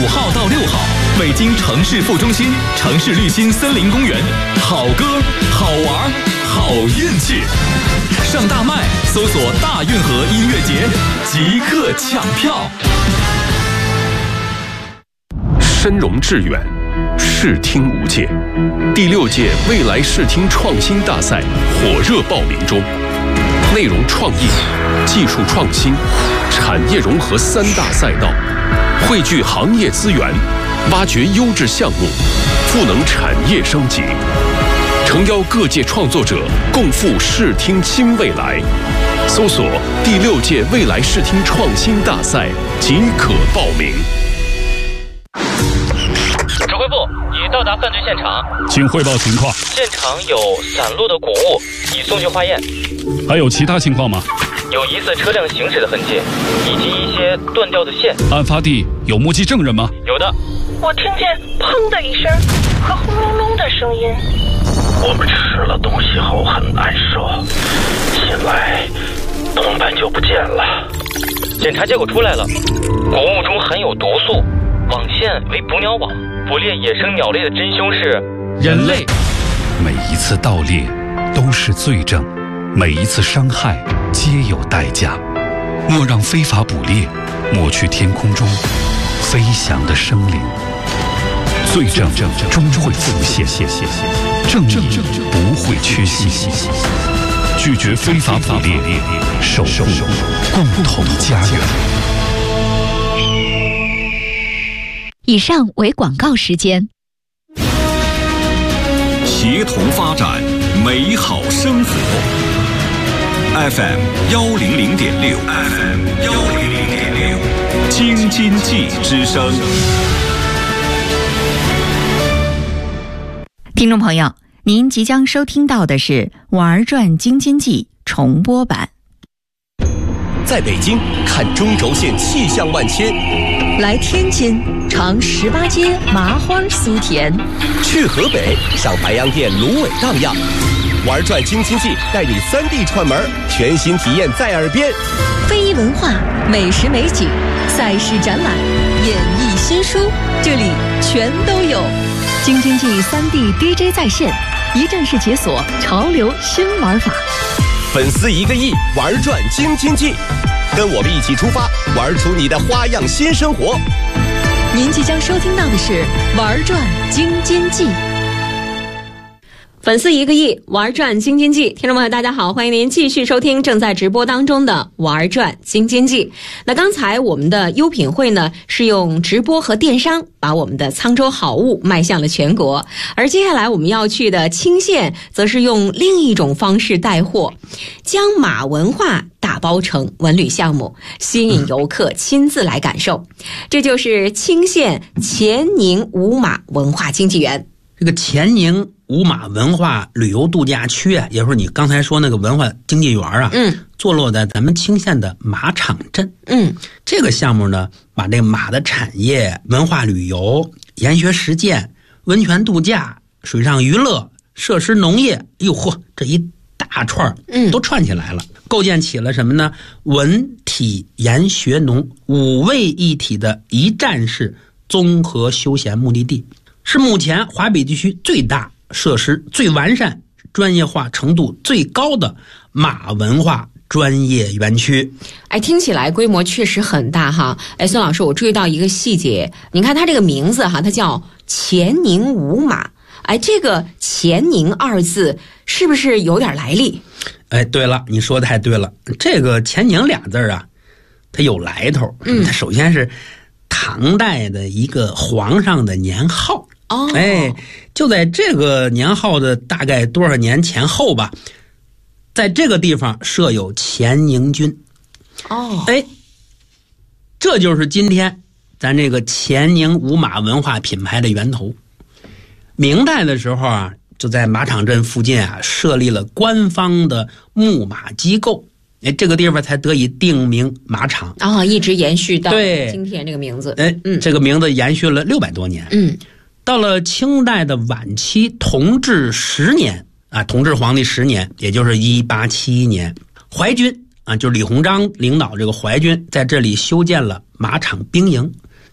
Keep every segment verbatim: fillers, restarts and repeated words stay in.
五号到六号，北京城市副中心城市绿心森林公园，好歌、好玩、好运气。上大麦搜索大运河音乐节，即刻抢票。 深融致远，视听无界。第六届未来视听创新大赛火热报名中，内容创意、技术创新、产业融合三大赛道，汇聚行业资源，挖掘优质项目，赋能产业升级，诚邀各界创作者共赴视听新未来。搜索第六届未来视听创新大赛即可报名。 指挥部，已到达犯罪现场， 请汇报情况。 现场有散落的谷物，已送去化验。 还有其他情况吗？ 有疑似车辆行驶的痕迹，以及一些断掉的线。 案发地有目击证人吗？ 有的。 我听见砰的一声和轰隆隆的声音。 我们吃了东西后很难受，醒来同伴就不见了。 检查结果出来了，谷物中含有毒素，网线为捕鸟网，捕猎野生鸟类的真凶是人类。 每一次盗猎都是罪证，每一次伤害皆有代价。莫让非法捕猎抹去天空中飞翔的生灵。罪证终会浮现，正义不会缺席。拒绝非法捕猎，守护共同家园。 以上为广告时间。 协同发展，美好生活。F M 幺零零点六 ，F M 幺零零点六，京津冀之声。 听众朋友，您即将收听到的是《玩转京津冀》重播版。 在北京看中轴线气象万千， 来天津尝十八街麻花酥甜， 去河北赏白洋淀芦苇荡漾。玩转京津冀带你三地串门，全新体验在耳边。 非遗文化、美食美景、赛事展览、演艺新书，这里全都有。京津冀三地 D J 在线，一站式解锁潮流新玩法。 粉丝一个亿，玩转京津冀，跟我们一起出发，玩出你的花样新生活。 您即将收听到的是玩转京津冀。 粉丝一个亿，玩转京津冀。听众朋友大家好，欢迎您继续收听正在直播当中的玩转京津冀。那刚才我们的优品会呢，是用直播和电商把我们的沧州好物迈向了全国，而接下来我们要去的青县则是用另一种方式带货，将马文化打包成文旅项目，吸引游客亲自来感受。这就是青县乾宁五马文化经济园。 这个乾宁五马文化旅游度假区啊，也就是你刚才说那个文化经济园啊， 嗯， 坐落在咱们青县的马场镇。 嗯， 这个项目呢，把这个马的产业、文化旅游、研学实践、温泉度假、水上娱乐、设施农业，哎呦嚯，这一大串嗯都串起来了，嗯，构建起了什么呢？文体研学农五位一体的一站式综合休闲目的地。是目前华北地区最大、设施最完善、专业化程度最高的马文化专业园区。 哎，听起来规模确实很大哈。哎，孙老师，我注意到一个细节，你看它这个名字哈，它叫乾宁五马。哎，这个乾宁二字是不是有点来历？ 哎，对了，你说的太对了。这个乾宁俩字啊，它有来头。嗯，它首先是唐代的一个皇上的年号。 哦， 哎，就在这个年号的大概多少年前后吧，在这个地方设有乾宁军。 哦， 哎，这就是今天咱这个乾宁五马文化品牌的源头。明代的时候啊，就在马场镇附近啊设立了官方的牧马机构，哎，这个地方才得以定名马场。 啊、哦，一直延续到今天这个名字。 哎，嗯，这个名字延续了六百多年。 嗯。 到了清代的晚期，同治十年啊，同治皇帝十年，也就是一八七一年，淮军啊，就是李鸿章领导这个淮军在这里修建了马场兵营，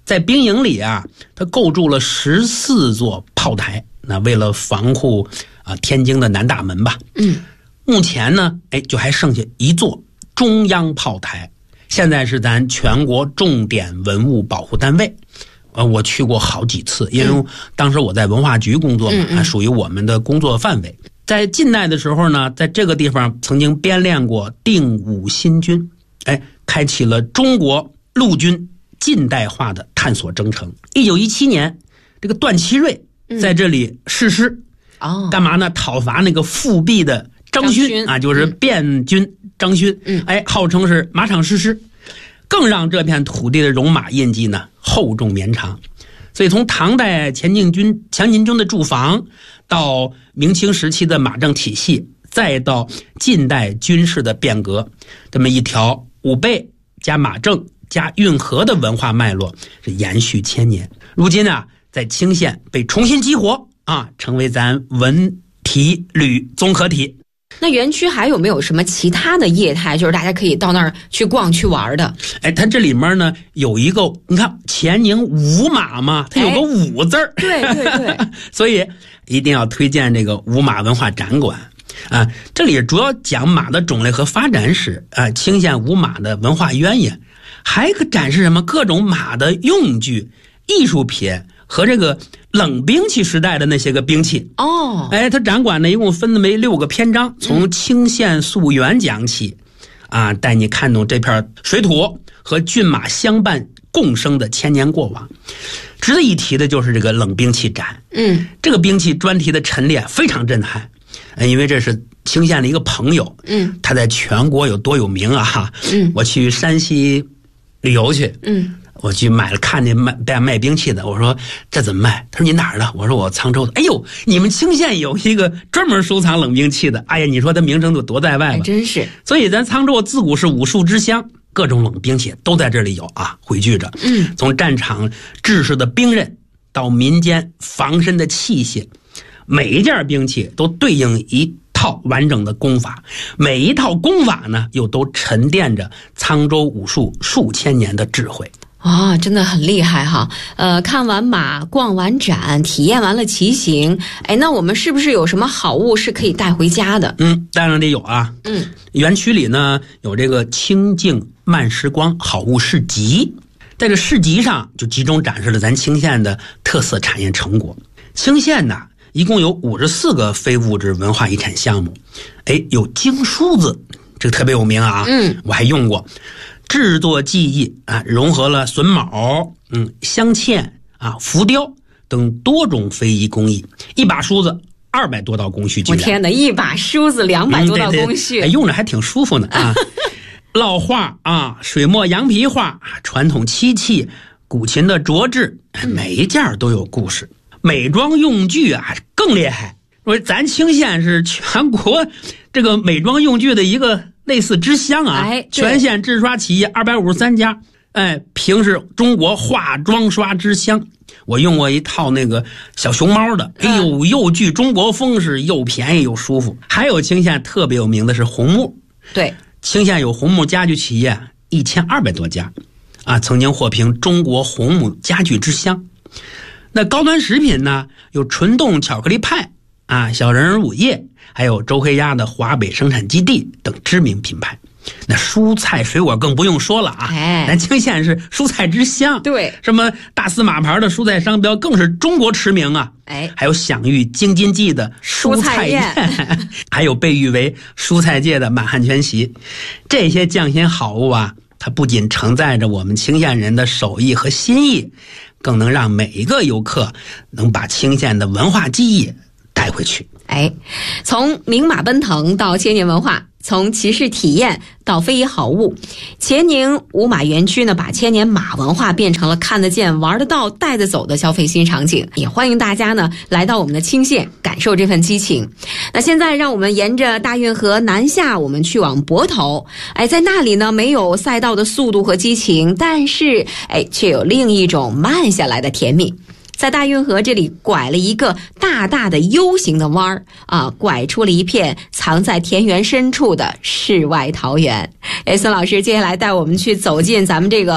在兵营里啊，他构筑了十四座炮台，那为了防护啊天津的南大门吧。 嗯， 目前呢，哎，就还剩下一座中央炮台，现在是咱全国重点文物保护单位。呃，我去过好几次，因为当时我在文化局工作嘛，还属于我们的工作范围。在近代的时候呢，在这个地方曾经编练过定武新军，哎，开启了中国陆军近代化的探索征程。一九一七年，这个段祺瑞在这里誓师， 哦， 干嘛呢？讨伐那个复辟的张勋啊，就是汴军张勋， 嗯， 哎，号称是马场誓师，更让这片土地的戎马印记呢厚重绵长。所以从唐代前进军强秦军的驻防，到明清时期的马政体系，再到近代军事的变革，这么一条武备加马政加运河的文化脉络是延续千年。如今啊，在清县被重新激活啊，成为咱文体旅综合体。 那园区还有没有什么其他的业态，就是大家可以到那儿去逛去玩的？ 哎，它这里面呢有一个，你看乾宁五马嘛，它有个五字儿、 哎、对对对， 所以一定要推荐这个五马文化展馆啊。这里主要讲马的种类和发展史啊，清县五马的文化渊源，还可展示什么各种马的用具、艺术品和这个冷兵器时代的那些个兵器哦。 哎，它展馆呢一共分为六个篇章，从清县溯源讲起，啊，带你看懂这片水土和骏马相伴共生的千年过往。值得一提的就是这个冷兵器展， 嗯， 这个兵器专题的陈列非常震撼，因为这是清县的一个朋友， 嗯， 他在全国有多有名啊， 嗯， 我去山西旅游去， 嗯。 我去买了，看见卖卖卖兵器的，我说这怎么卖？他说你哪儿的？我说我沧州的。哎呦，你们清县有一个专门收藏冷兵器的，哎呀，你说他名声就多在外吧？ 真是。 所以咱沧州自古是武术之乡，各种冷兵器都在这里有啊，汇聚着。 嗯， 从战场制式的兵刃到民间防身的器械，每一件兵器都对应一套完整的功法，每一套功法呢又都沉淀着沧州武术数千年的智慧。 啊、哦，真的很厉害哈！呃，看完马，逛完展，体验完了骑行，哎，那我们是不是有什么好物是可以带回家的？ 嗯，当然得有啊。 嗯， 园区里呢有这个清静慢时光好物市集，在这市集上就集中展示了咱清县的特色产业成果。清县呢一共有五十四个非物质文化遗产项目，哎，有经梳子，这个特别有名啊。 嗯， 我还用过。制作技艺啊，融合了榫卯、嗯镶嵌啊、浮雕等多种非遗工艺。一把梳子二百多道工序俱我天哪，一把梳子两百多道工序， 嗯、对对哎，用着还挺舒服呢啊！烙画啊，水墨羊皮画，传统漆器、古琴的琢制，每一件都有故事。美妆用具啊更厉害，说咱清县是全国这个美妆用具的一个类似之乡啊， 哎， 全县制刷企业二百五十三家，哎，评是中国化妆刷之乡。我用过一套那个小熊猫的，哎呦，又具中国风，是又便宜又舒服。还有清县特别有名的是红木， 对， 清县有红木家具企业一千二百多家，啊，曾经获评中国红木家具之乡。那高端食品呢，有纯冻巧克力派啊，小人儿午夜，还有周黑鸭的华北生产基地等知名品牌。那蔬菜水果更不用说了啊， 哎， 咱清县是蔬菜之乡， 对， 什么大司马牌的蔬菜商标更是中国驰名啊， 哎， 还有享誉京津冀的蔬菜宴，还有被誉为蔬菜界的满汉全席。这些匠心好物啊，它不仅承载着我们清县人的手艺和心意，更能让每一个游客能把清县的文化记忆带回去。 哎，从明马奔腾到千年文化，从骑士体验到非遗好物，乾宁五马园区呢，把千年马文化变成了看得见、玩得到、带得走的消费新场景。也欢迎大家呢来到我们的清县，感受这份激情。那现在让我们沿着大运河南下，我们去往泊头。哎，在那里呢没有赛道的速度和激情，但是哎，却有另一种慢下来的甜蜜。在大运河这里拐了一个大大的 U 型的弯儿啊，拐出了一片藏在田园深处的世外桃源。哎，孙老师，接下来带我们去走进咱们这个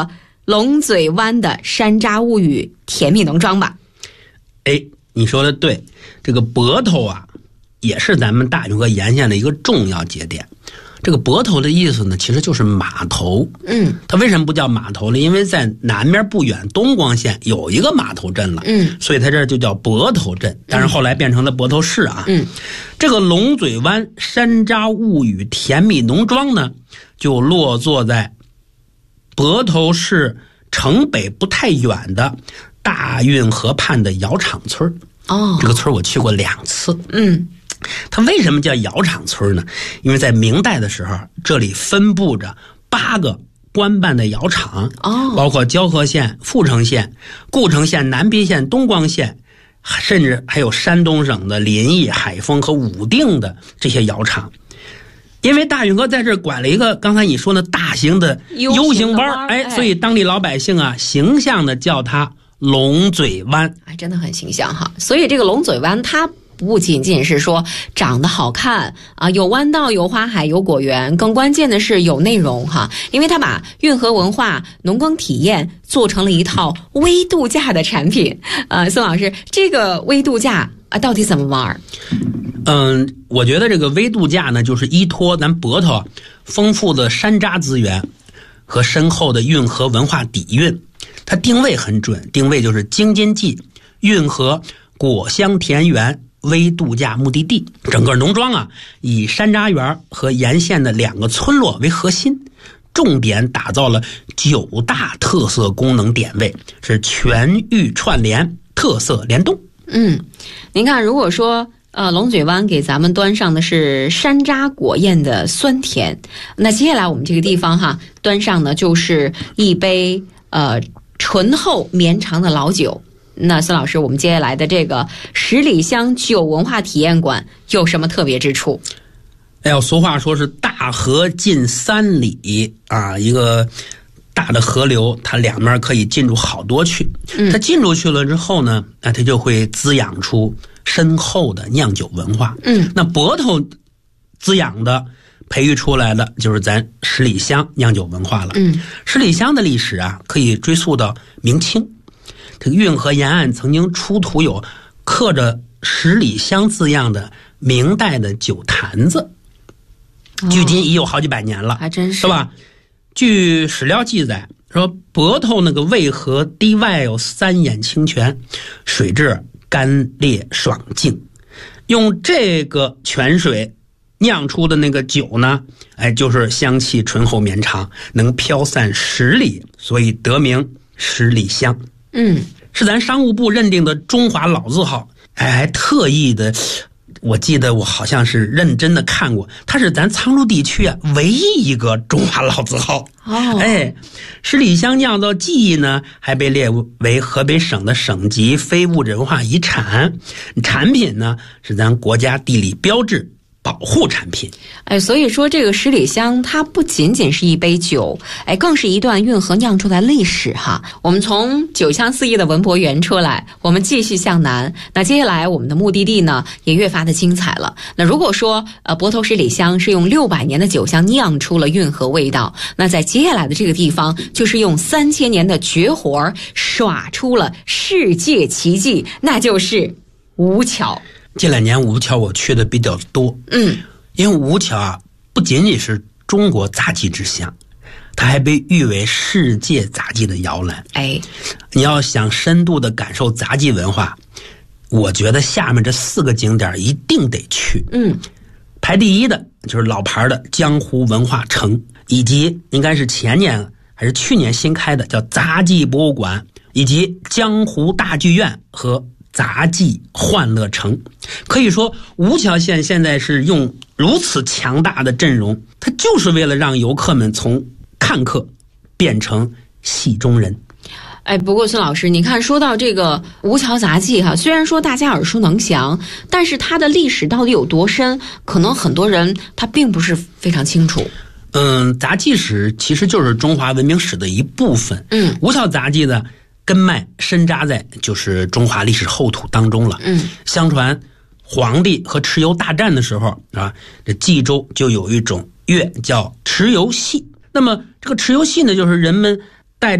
龙嘴湾的山楂物语甜蜜农庄吧。 哎，你说的对，这个泊头啊也是咱们大运河沿线的一个重要节点。这个泊头的意思呢，其实就是码头。 嗯， 它为什么不叫码头呢？因为在南边不远东光县有一个码头镇了， 嗯， 所以它这就叫泊头镇，但是后来变成了泊头市啊。 嗯， 这个龙嘴湾山楂物语甜蜜农庄呢，就落座在泊头市城北不太远的大运河畔的窑厂村。 哦， 这个村我去过两次。 嗯。 它为什么叫窑厂村呢？因为在明代的时候，这里分布着八个官办的窑厂， 哦， 包括蛟河县、阜成县、故城县、南宾县、东光县，甚至还有山东省的临沂、海丰和武定的这些窑厂。因为大运河在这儿管了一个刚才你说的大型的 U 型湾，哎，所以当地老百姓啊，形象的叫它龙嘴湾， 哎，真的很形象哈。所以这个龙嘴湾它不仅仅是说长得好看啊，有弯道、有花海、有果园，更关键的是有内容哈。因为它把运河文化、农耕体验做成了一套微度假的产品。呃，宋老师，这个微度假啊，到底怎么玩？ 嗯，我觉得这个微度假呢，就是依托咱泊头丰富的山楂资源和深厚的运河文化底蕴，它定位很准，定位就是京津冀运河果香田园微度假目的地。整个农庄啊，以山楂园和沿线的两个村落为核心，重点打造了九大特色功能点位，是全域串联，特色联动。 嗯，您看，如果说呃龙嘴湾给咱们端上的是山楂果宴的酸甜，那接下来我们这个地方哈，端上的就是一杯呃醇厚绵长的老酒。那孙老师，我们接下来的这个十里香酒文化体验馆有什么特别之处？ 哎呦，俗话说是大河进三里啊，一个大的河流，它两面可以进入好多去。 嗯， 它进入去了之后呢，那它就会滋养出深厚的酿酒文化。 嗯， 那泊头滋养的、培育出来的就是咱十里香酿酒文化了。 嗯， 十里香的历史啊，可以追溯到明清。这个运河沿岸曾经出土有刻着十里香字样的明代的酒坛子，距今已有好几百年了， 还真是， 是吧？据史料记载说，泊头那个渭河堤外有三眼清泉，水质干冽爽净，用这个泉水酿出的那个酒呢，哎，就是香气醇厚绵长，能飘散十里，所以得名十里香。 嗯， 是咱商务部认定的中华老字号，哎，还特意的，我记得我好像是认真的看过，它是咱苍州地区啊唯一一个中华老字号。 哦， 哎，十里香酿造技艺呢，还被列为河北省的省级非物质文化遗产，产品呢是咱国家地理标志。保护产品， 哎，所以说这个十里香它不仅仅是一杯酒，哎，更是一段运河酿出来历史哈。我们从酒香四溢的文博园出来，我们继续向南。那接下来我们的目的地呢，也越发的精彩了。那如果说呃泊头十里香是用六百年的酒香酿出了运河味道，那在接下来的这个地方，就是用三千年的绝活耍出了世界奇迹，那就是吴桥。 这两年吴桥我去的比较多， 嗯， 因为吴桥啊不仅仅是中国杂技之乡，它还被誉为世界杂技的摇篮。 哎， 你要想深度的感受杂技文化，我觉得下面这四个景点一定得去。 嗯， 排第一的就是老牌的江湖文化城，以及应该是前年还是去年新开的叫杂技博物馆，以及江湖大剧院和杂技欢乐城。可以说吴桥县现在是用如此强大的阵容，它就是为了让游客们从看客变成戏中人。 哎，不过孙老师，你看说到这个吴桥杂技哈，虽然说大家耳熟能详，但是它的历史到底有多深，可能很多人他并不是非常清楚。 嗯，杂技史其实就是中华文明史的一部分。 嗯， 吴桥杂技呢根脉深扎在就是中华历史厚土当中了。 嗯， 相传皇帝和蚩尤大战的时候啊，这冀州就有一种乐叫蚩尤戏。那么这个蚩尤戏呢，就是人们带着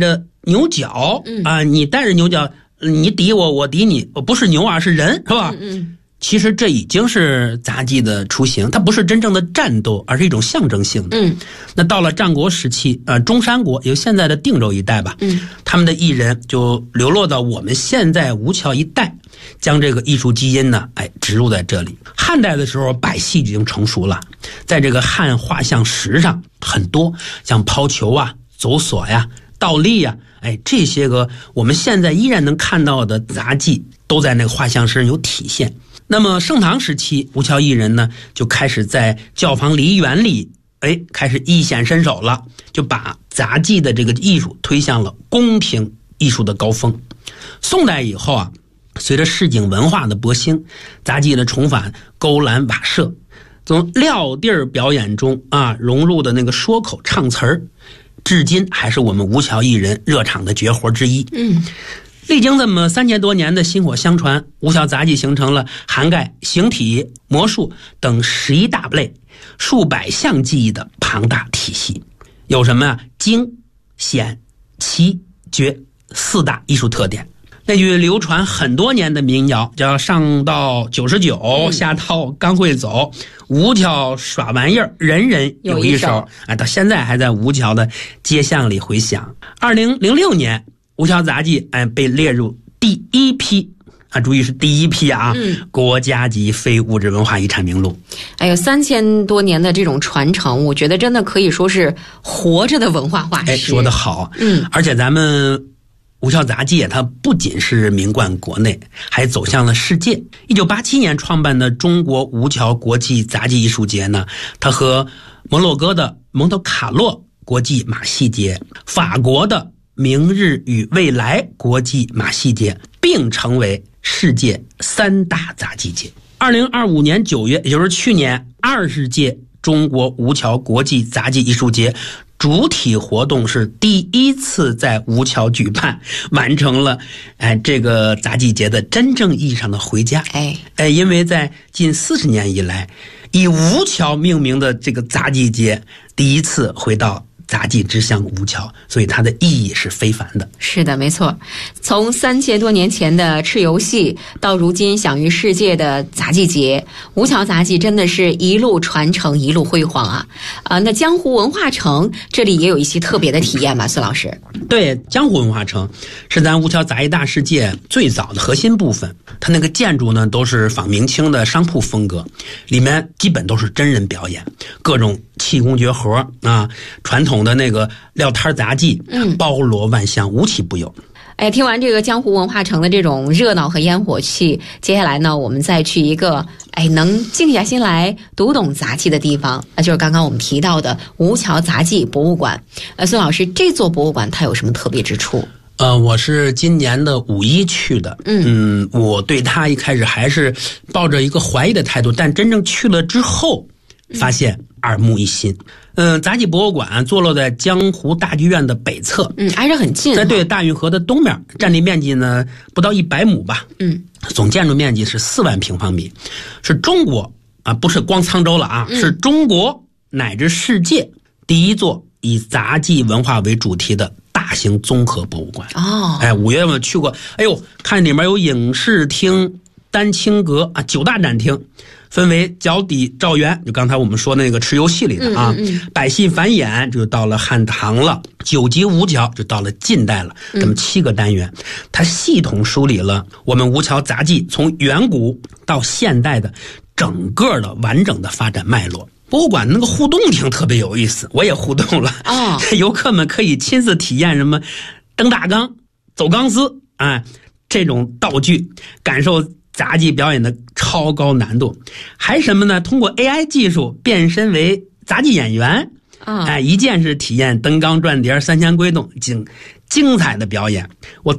牛角啊、呃，你带着牛角，你抵我，我抵你，不是牛啊，是人，是吧？ 嗯嗯。 其实这已经是杂技的雏形，它不是真正的战斗，而是一种象征性的。 嗯， 那到了战国时期，呃，中山国有现在的定州一带吧， 嗯， 他们的艺人就流落到我们现在吴桥一带，将这个艺术基因呢，哎，植入在这里。汉代的时候，百戏已经成熟了，在这个汉画像石上很多，像抛球啊、走索呀、倒立呀，哎，这些个我们现在依然能看到的杂技，都在那个画像石上有体现。那么盛唐时期，吴桥艺人呢就开始在教坊梨园里，哎，开始一显身手了，就把杂技的这个艺术推向了宫廷艺术的高峰。宋代以后啊，随着市井文化的勃兴，杂技的重返勾栏瓦舍，从撂地儿表演中啊融入的那个说口唱词儿，至今还是我们吴桥艺人热场的绝活之一。 嗯。 历经这么三千多年的薪火相传，吴桥杂技形成了涵盖形体、魔术等十一大类、数百项技艺的庞大体系。有什么啊？精、显、奇、绝四大艺术特点。那句流传很多年的民谣叫上到九十九，下到刚会走，吴桥耍玩意儿，人人有一手。啊，到现在还在吴桥的街巷里回响。二零零六年。吴桥杂技哎被列入第一批啊，注意是第一批啊，嗯，国家级非物质文化遗产名录。 哎呦，三千多年的这种传承，我觉得真的可以说是活着的文化化石。 哎，说得好， 嗯， 而且咱们吴桥杂技它不仅是名冠国内，还走向了世界。一九八七年创办的中国吴桥国际杂技艺术节呢，它和摩洛哥的蒙特卡洛国际马戏节、法国的明日与未来国际马戏节并成为世界三大杂技节。二零二五年九月，也就是去年二十届中国吴桥国际杂技艺术节主体活动是第一次在吴桥举办，完成了哎这个杂技节的真正意义上的回家。 哎哎，因为在近四十年以来，以吴桥命名的这个杂技节第一次回到杂技之乡吴桥，所以它的意义是非凡的。 是的，没错。从三千多年前的蚩尤戏到如今享誉世界的杂技节，吴桥杂技真的是一路传承，一路辉煌啊！啊、呃，那江湖文化城这里也有一些特别的体验吧，孙老师？ 对，江湖文化城是咱吴桥杂艺大世界最早的核心部分。它那个建筑呢，都是仿明清的商铺风格，里面基本都是真人表演，各种气功绝活啊，传统的那个撂摊杂技，嗯，包罗万象，无奇不有。 哎，听完这个江湖文化城的这种热闹和烟火气，接下来呢，我们再去一个哎能静下心来读懂杂技的地方，那就是刚刚我们提到的吴桥杂技博物馆。呃，孙老师，这座博物馆它有什么特别之处？ 呃，我是今年的五一去的，嗯，嗯我对它一开始还是抱着一个怀疑的态度，但真正去了之后，发现耳目一新。嗯，杂技博物馆坐落在江湖大剧院的北侧， 嗯，挨着很近， 在对大运河的东面，占地面积呢不到一百亩吧， 嗯， 总建筑面积是四万平方米，是中国啊，不是光沧州了啊，嗯、是中国乃至世界第一座以杂技文化为主题的大型综合博物馆。 哦， 哎，五月份去过，哎呦，看里面有影视厅、丹青阁啊，九大展厅。分为脚底照园，就刚才我们说那个蚩尤戏里的啊， 嗯嗯嗯、 百戏繁演就到了汉唐了，九级吴桥就到了近代了，这么七个单元，嗯、它系统梳理了我们吴桥杂技从远古到现代的整个的完整的发展脉络。博物馆那个互动厅特别有意思，我也互动了， 哦、 游客们可以亲自体验什么蹬大钢、走钢丝啊这种道具，感受杂技表演的超高难度，还什么呢？通过 A I 技术变身为杂技演员， 啊、 哎，一键是体验登钢转碟、三千归洞，精精彩的表演。我